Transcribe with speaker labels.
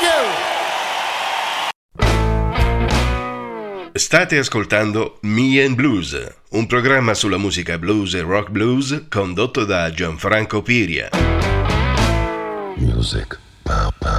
Speaker 1: State ascoltando Me and Blues, un programma sulla musica blues e rock blues condotto da Gianfranco Piria.
Speaker 2: Music.